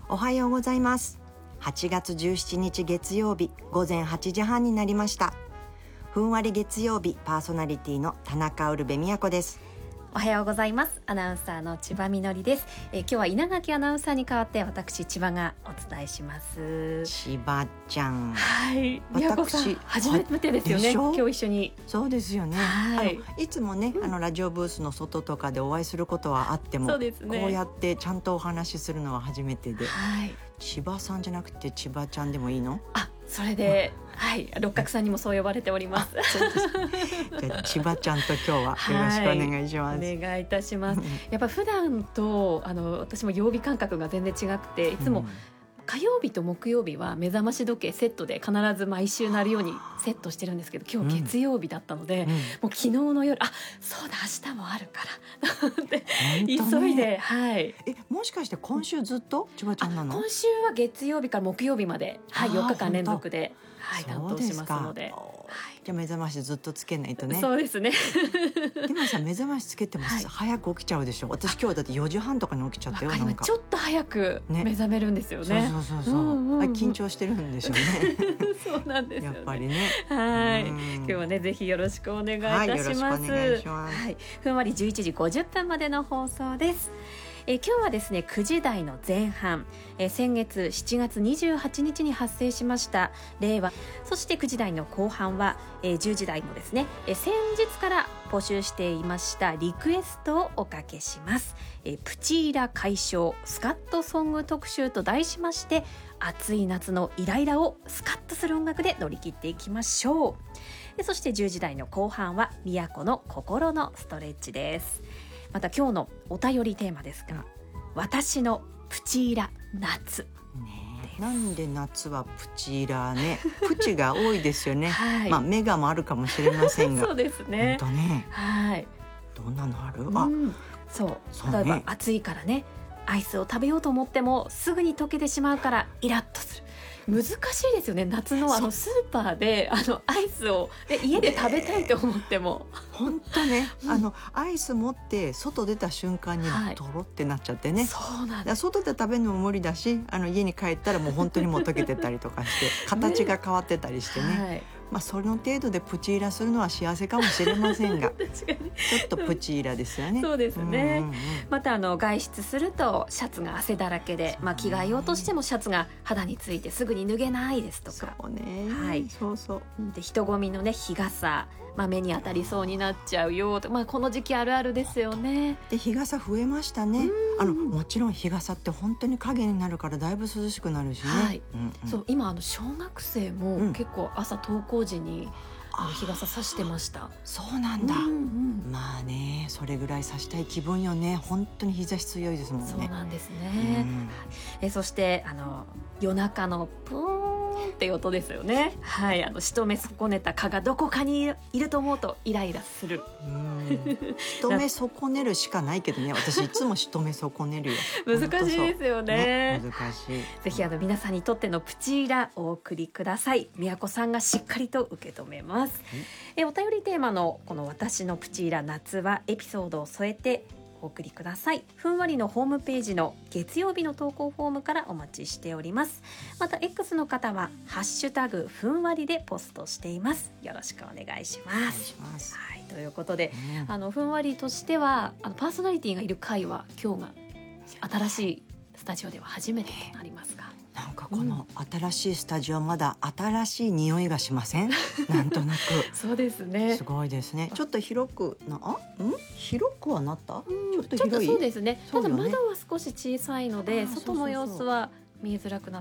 おはようございます。8月17日月曜日午前8時半になりました。ふんわり月曜日パーソナリティの田中ウルベ都です。 おはようございます。アナウンサーの千葉みのりです。今日は稲垣アナウンサーに代わって私千葉がお伝えします。 千葉ちゃん、 はい、私初めてですよね。今日一緒に。 そうですよね。 はい、 いつもね、ラジオブースの外とかでお会いすることはあっても、 そうですね、 こうやってちゃんとお話しするのは初めてで、 はい、 千葉さんじゃなくて千葉ちゃんでもいいの？ それで、はい、六角さんにもそう呼ばれております。 そうですじゃあ千葉ちゃんと今日はよろしくお願いします。 お願いいたします。やっぱ普段と私も曜日感覚が全然違くて、いつも火曜日と木曜日は目覚まし時計セットで必ず毎週鳴るようにセットしてるんですけど、今日月曜日だったので、もう昨日の夜そうだ明日もあるからって急いで、はい、 もしかして今週ずっと千葉ちゃんなの？ 今週は月曜日から木曜日まで、はい、4日間連続で、はい、担当しますので、 じゃあ目覚ましずっとつけないとね。 そうですね。 でもさ、目覚ましつけても早く起きちゃうでしょ。私今日だって4時半とかに起きちゃったよ。なんかちょっと早く目覚めるんですよね。 そう緊張してるんでしょうね。 そうなんですよね。 やっぱりね。 はい。今日はね、ぜひよろしくお願いいたします。はい。ふんわり11時50分までの放送です。今日はですね9時台の前半、先月7月28日に発生しました令和、そして9時台の後半は、10時台のですね、先日から募集していましたリクエストをおかけします。プチイラ解消スカッとソング特集と題しまして、暑い夏のイライラをスカッとする音楽で乗り切っていきましょう。そして10時台の後半は都の心のストレッチです。また今日のお便りテーマですが、私のプチイラ夏、 なんで夏はプチイラね。プチが多いですよね。 はい、 メガもあるかもしれませんがそうですね。 本当ね、 はい、 どんなのある？ そう例えば暑いからね、アイスを食べようと思ってもすぐに溶けてしまうからイラッとする。難しいですよね。夏のスーパーでアイスを家で食べたいと思っても本当ね、アイス持って外出た瞬間にとろってなっちゃってね、 そうなんです。 外で食べるのも無理だし、家に帰ったらもう本当にもう溶けてたりとかして形が変わってたりしてね、その程度でプチイラするのは幸せかもしれませんがちょっとプチイラですよね。 そうですね。また外出するとシャツが汗だらけで、着替えようとしてもシャツが肌についてすぐに脱げないですとか、 そうね、 はい、 そうで人混みのね日傘、目に当たりそうになっちゃうよと、この時期あるあるですよね。 で日傘増えましたね。もちろん日傘って本当に影になるからだいぶ涼しくなるしね、 はい、そう今小学生も結構朝登校時に日傘さしてました。 そうなんだ、まあね、それぐらいさしたい気分よね。本当に日差し強いですもんね。 そうなんですね、そして夜中のプーンって音ですよね。はい、仕留め損ねた蚊がどこかにいると思うとイライラする。 仕留め損ねるしかないけどね。私いつも仕留め損ねるよ。 難しいですよ ね。 難しい。 ぜひ皆さんにとってのプチイラお送りください。都さんがしっかりと受け止めます。お便りテーマのこの私のプチイラ夏はエピソードを添えてお送りください。ふんわりのホームページの月曜日の投稿フォームからお待ちしております。また X の方はハッシュタグふんわりでポストしています。よろしくお願いします。はい、ということで、ふんわりとしてはパーソナリティがいる回は今日が新しいスタジオでは初めてとなりますが、 なんかこの新しいスタジオまだ新しい匂いがしません？なんとなくそうですね。 すごいですね。ちょっと広く広くはなった？ちょっと広い？そうですね。 ただ窓は少し小さいので外の様子は見えづらくなっ